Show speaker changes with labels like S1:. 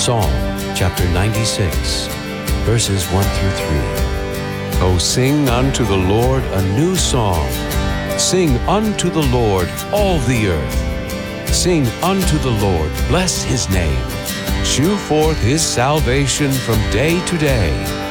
S1: Psalm chapter 96, verses 1 through 3. O sing unto the Lord a new song. Sing unto the Lord, all the earth. Sing unto the Lord, bless his name. Shew forth his salvation from day to day.